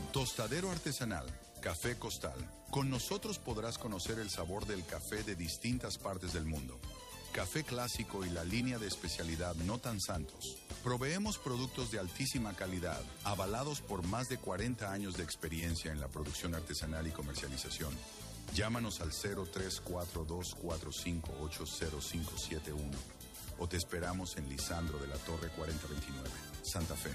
Tostadero artesanal, Café Costal. Con nosotros podrás conocer el sabor del café de distintas partes del mundo. Café clásico y la línea de especialidad No Tan Santos. Proveemos productos de altísima calidad, avalados por más de 40 años de experiencia en la producción artesanal y comercialización. Llámanos al 034245805571 o te esperamos en Lisandro de la Torre 4029, Santa Fe.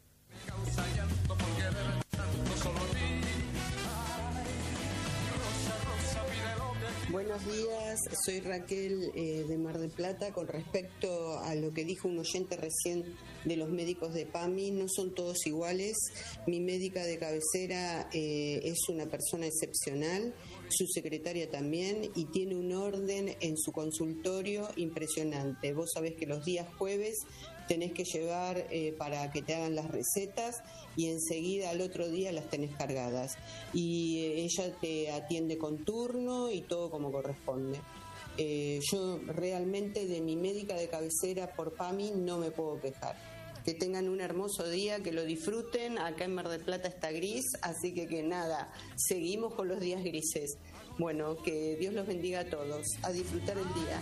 Buenos días, soy Raquel de Mar del Plata. Con respecto a lo que dijo un oyente recién de los médicos de PAMI, no son todos iguales. Mi médica de cabecera es una persona excepcional, su secretaria también, y tiene un orden en su consultorio impresionante. Vos sabés que los días jueves tenés que llevar para que te hagan las recetas y enseguida al otro día las tenés cargadas. Y ella te atiende con turno y todo como corresponde. Yo realmente de mi médica de cabecera por PAMI no me puedo quejar. Que tengan un hermoso día, que lo disfruten. Acá en Mar del Plata está gris, así que nada, seguimos con los días grises. Bueno, que Dios los bendiga a todos. A disfrutar el día.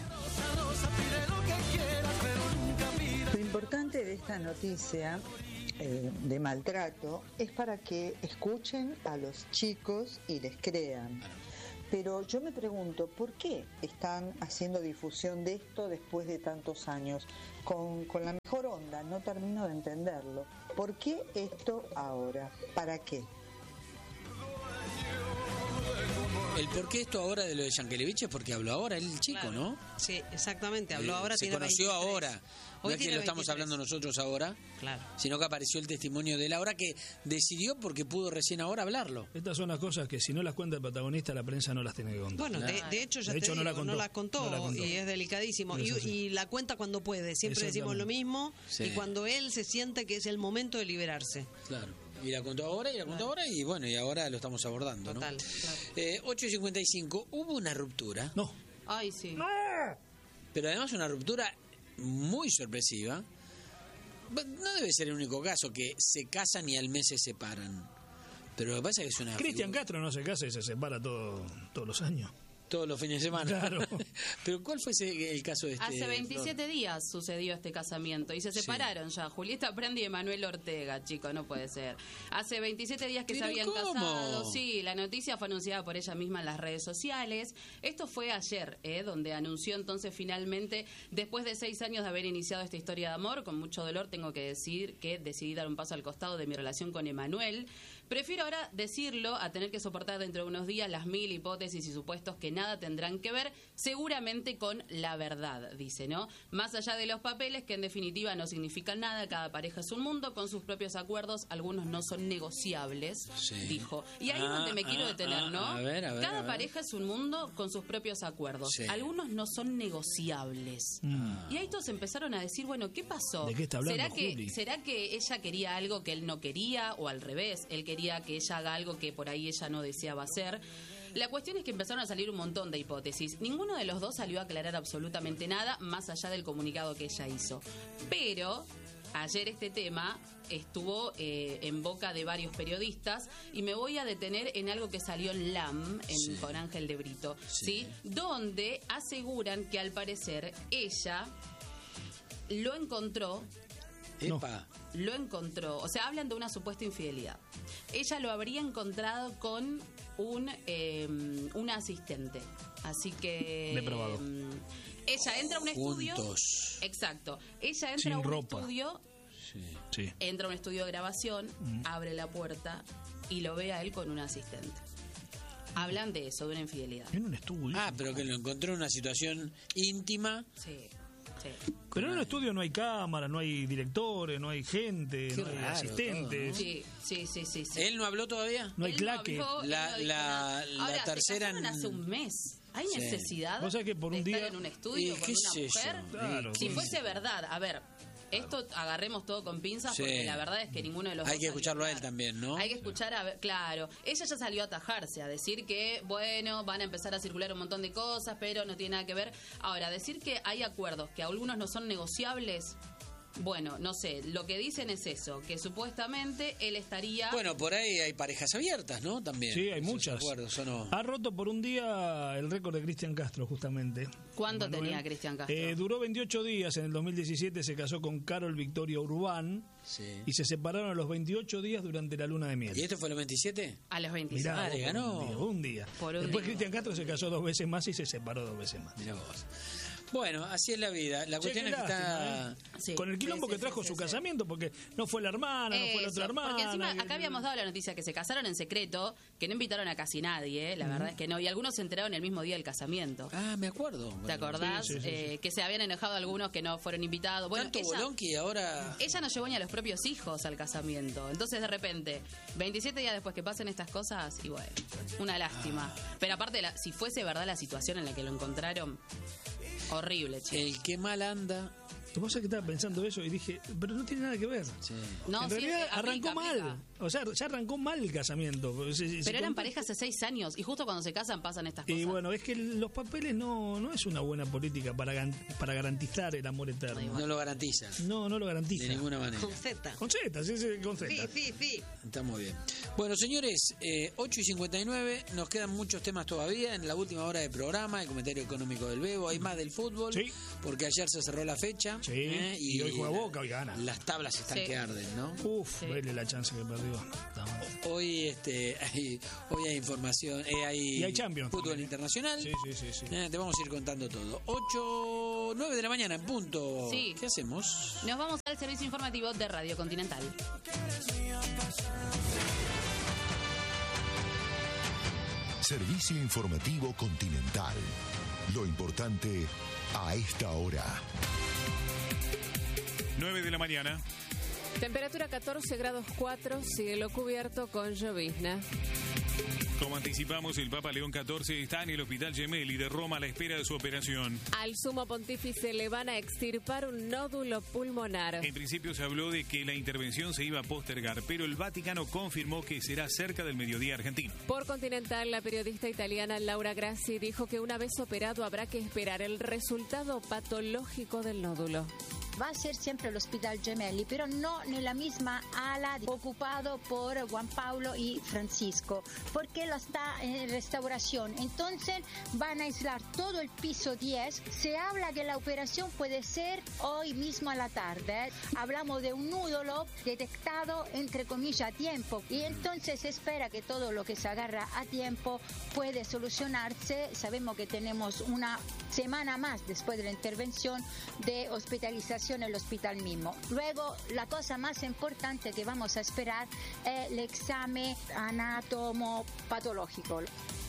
Lo importante de esta noticia de maltrato es para que escuchen a los chicos y les crean. Pero yo me pregunto, ¿por qué están haciendo difusión de esto después de tantos años? Con la mejor onda, no termino de entenderlo. ¿Por qué esto ahora? ¿Para qué? El por qué esto ahora de lo de Yankelevich es porque habló ahora el chico, claro, ¿no? Sí, exactamente, habló ahora. Se conoció 23. Ahora. No es que lo estamos hablando nosotros ahora, claro, sino que apareció el testimonio de él ahora, que decidió porque pudo recién ahora hablarlo. Estas son las cosas que si no las cuenta el protagonista, la prensa no las tiene que contar. Bueno, de hecho ya no las contó y es delicadísimo. Y la cuenta cuando puede, siempre decimos lo mismo, sí. Y cuando él se siente que es el momento de liberarse. Claro. Y la contó ahora, y bueno, y ahora lo estamos abordando, total, ¿no? Claro. 8:55, hubo una ruptura. No. Ay, sí. ¡No! Pero además una ruptura muy sorpresiva. No debe ser el único caso que se casan y al mes se separan. Pero lo que pasa es que es una... Cristian Castro no se casa y se separa todos los años. Todos los fines de semana. Claro. Pero ¿cuál fue el caso de este? Hace 27 días sucedió este casamiento y se separaron ya. Julieta Prandi y Emanuel Ortega, chicos, no puede ser. Hace 27 días que se habían casado. Sí, la noticia fue anunciada por ella misma en las redes sociales. Esto fue ayer, donde anunció entonces finalmente, después de 6 años de haber iniciado esta historia de amor, con mucho dolor tengo que decir que decidí dar un paso al costado de mi relación con Emanuel. Prefiero ahora decirlo a tener que soportar dentro de unos días las 1000 hipótesis y supuestos que nada tendrán que ver seguramente con la verdad, dice, ¿no? Más allá de los papeles, que en definitiva no significan nada, cada pareja es un mundo con sus propios acuerdos, algunos no son negociables, sí. Dijo. Y ahí es donde me quiero detener, ¿no? A ver, cada pareja es un mundo con sus propios acuerdos, sí. Algunos no son negociables. Y ahí todos empezaron a decir, bueno, ¿qué pasó? ¿De qué está hablando, ¿Será que ella quería algo que él no quería o al revés? Él quería que ella haga algo que por ahí ella no deseaba hacer. La cuestión es que empezaron a salir un montón de hipótesis. Ninguno de los dos salió a aclarar absolutamente nada, más allá del comunicado que ella hizo. Pero ayer este tema estuvo en boca de varios periodistas y me voy a detener en algo que salió en LAM, sí. Con Ángel de Brito, ¿sí? Donde aseguran que al parecer ella lo encontró... Epa. Lo encontró, o sea, hablan de una supuesta infidelidad. Ella lo habría encontrado con una asistente. Así que... Depravado. Ella entra a un estudio... Juntos. Exacto. Ella entra a un estudio... Sí. Entra a un estudio de grabación, abre la puerta y lo ve a él con una asistente. Hablan de eso, de una infidelidad. En un estudio. Pero que lo encontró en una situación íntima. Sí. Sí. Pero en un estudio no hay cámara, no hay directores, no hay gente, qué no hay raro, asistentes. Todo, ¿no? Sí. ¿Él no habló todavía? No hay claque. La tercera... Se hace un mes. ¿Hay necesidad o sea que por un de día... estar en un estudio con una mujer? Claro, si fuese verdad, a ver... Esto agarremos todo con pinzas, sí. Porque la verdad es que ninguno de los hay que escucharlo a él también, ¿no? Hay que escuchar a ver, claro. Ella ya salió a atajarse, a decir que, bueno, van a empezar a circular un montón de cosas, pero no tiene nada que ver. Ahora, decir que hay acuerdos, que algunos no son negociables, Bueno, no sé, lo que dicen es eso, que supuestamente él estaría... Bueno, por ahí hay parejas abiertas, ¿no? También. Sí, hay muchas. Acuerdos, ¿o no? Ha roto por un día el récord de Cristian Castro, justamente. ¿Cuánto tenía Cristian Castro? Duró 28 días, en el 2017 se casó con Carol Victoria Urbán y se separaron a los 28 días durante la luna de miel. ¿Y esto fue a los 27? A los 27. Mirá, le ganó. Un día. Después Cristian Castro se casó 2 veces más y se separó 2 veces más. Mirá vos. Bueno, así es la vida. La cuestión es que está... Sí, con el quilombo que trajo su casamiento, porque no fue la hermana, no fue la otra hermana. Porque encima acá habíamos dado la noticia que se casaron en secreto, que no invitaron a casi nadie, la verdad es que no, y algunos se enteraron el mismo día del casamiento. Ah, me acuerdo. ¿Te acordás? Sí. Que se habían enojado algunos que no fueron invitados. Bueno, tanto bolón que ahora... Ella no llevó ni a los propios hijos al casamiento. Entonces, de repente, 27 días después que pasen estas cosas, y bueno, una lástima. Pero aparte, si fuese verdad la situación en la que lo encontraron... Horrible, chico. El que mal anda. Lo que pasa es que estaba pensando eso y dije, pero no tiene nada que ver. Sí. No, en realidad arrancó mal. O sea, ya arrancó mal el casamiento. Pero eran parejas hace 6 años y justo cuando se casan pasan estas cosas. Y bueno, es que los papeles no es una buena política para garantizar el amor eterno. No lo garantiza. No lo garantiza. De ninguna manera. Con Z. Con Z, sí, con Z. Sí. Está muy bien. Bueno, señores, 8:59, nos quedan muchos temas todavía en la última hora del programa, el comentario económico del Bebo, hay más del fútbol, porque ayer se cerró la fecha. Sí, y hoy juega Boca, hoy gana. Las tablas están que arden, ¿no? Vele la chance que perdió. Hoy hay información, hay Champions. Fútbol internacional. Sí. Te vamos a ir contando todo. 9 de la mañana en punto. Sí. ¿Qué hacemos? Nos vamos al servicio informativo de Radio Continental. Servicio informativo Continental. Lo importante a esta hora. 9 de la mañana. Temperatura 14 grados 4, cielo cubierto con llovizna. Como anticipamos, el Papa León XIV está en el Hospital Gemelli de Roma a la espera de su operación. Al sumo pontífice le van a extirpar un nódulo pulmonar. En principio se habló de que la intervención se iba a postergar, pero el Vaticano confirmó que será cerca del mediodía argentino. Por Continental, la periodista italiana Laura Grassi dijo que una vez operado habrá que esperar el resultado patológico del nódulo. Va a ser siempre el Hospital Gemelli, pero no en la misma ala ocupado por Juan Pablo y Francisco, porque lo está en restauración. Entonces van a aislar todo el piso 10. Se habla que la operación puede ser hoy mismo a la tarde. Hablamos de un nódulo detectado, entre comillas, a tiempo. Y entonces se espera que todo lo que se agarra a tiempo puede solucionarse. Sabemos que tenemos una semana más después de la intervención de hospitalización en el hospital mismo. Luego, la cosa más importante que vamos a esperar es el examen anatomopatológico.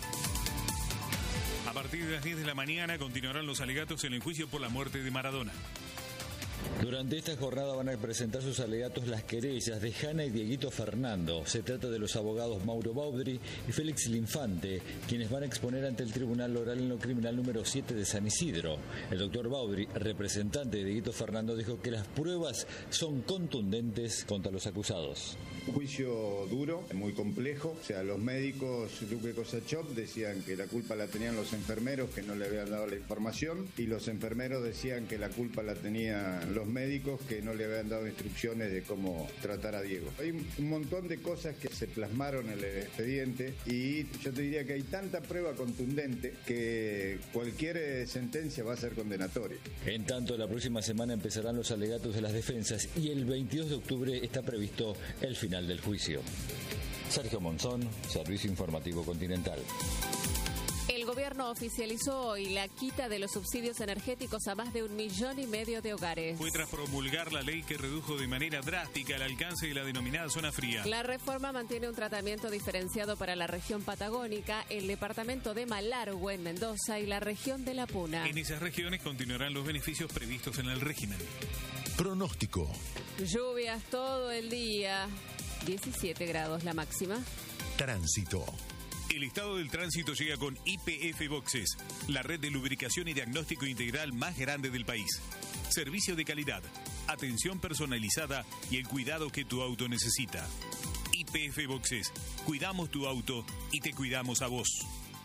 A partir de las 10 de la mañana continuarán los alegatos en el juicio por la muerte de Maradona. Durante esta jornada van a presentar sus alegatos las querellas de Hanna y Dieguito Fernando. Se trata de los abogados Mauro Baudry y Félix Linfante, quienes van a exponer ante el Tribunal Oral en lo Criminal número 7 de San Isidro. El doctor Baudry, representante de Dieguito Fernando, dijo que las pruebas son contundentes contra los acusados. Un juicio duro, muy complejo. O sea, los médicos, Luque Kosachov, decían que la culpa la tenían los enfermeros que no le habían dado la información, y los enfermeros decían que la culpa la tenían los médicos que no le habían dado instrucciones de cómo tratar a Diego. Hay un montón de cosas que se plasmaron en el expediente y yo te diría que hay tanta prueba contundente que cualquier sentencia va a ser condenatoria. En tanto, la próxima semana empezarán los alegatos de las defensas y el 22 de octubre está previsto el final del juicio. Sergio Monzón, Servicio Informativo Continental. El gobierno oficializó hoy la quita de los subsidios energéticos a más de 1,5 millones de hogares. Fue tras promulgar la ley que redujo de manera drástica el alcance de la denominada zona fría. La reforma mantiene un tratamiento diferenciado para la región patagónica, el departamento de Malargüe en Mendoza y la región de La Puna. En esas regiones continuarán los beneficios previstos en el régimen. Pronóstico. Lluvias todo el día, 17 grados la máxima. Tránsito. El estado del tránsito llega con YPF Boxes, la red de lubricación y diagnóstico integral más grande del país. Servicio de calidad, atención personalizada y el cuidado que tu auto necesita. YPF Boxes, cuidamos tu auto y te cuidamos a vos.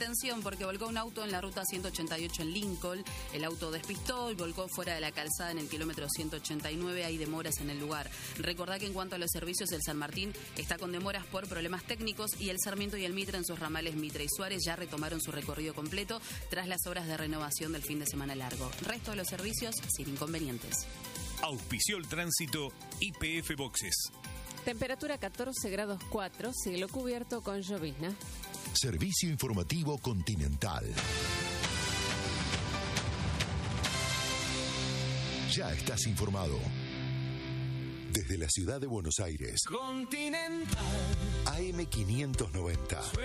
atención porque volcó un auto en la ruta 188 en Lincoln. El auto despistó y volcó fuera de la calzada en el kilómetro 189. Hay demoras en el lugar. Recordá que en cuanto a los servicios, el San Martín está con demoras por problemas técnicos y el Sarmiento y el Mitre en sus ramales Mitre y Suárez ya retomaron su recorrido completo tras las obras de renovación del fin de semana largo. Resto de los servicios sin inconvenientes. Auspició el tránsito YPF Boxes. Temperatura 14 grados 4, cielo cubierto con llovizna. Servicio informativo Continental. Ya estás informado. Desde la ciudad de Buenos Aires. Continental. AM590.